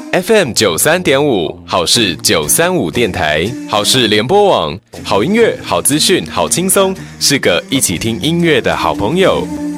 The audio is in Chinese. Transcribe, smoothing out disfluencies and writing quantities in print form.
FM93.5好事935电台，好事联播网，好音乐、好资讯、好轻松，是个一起听音乐的好朋友。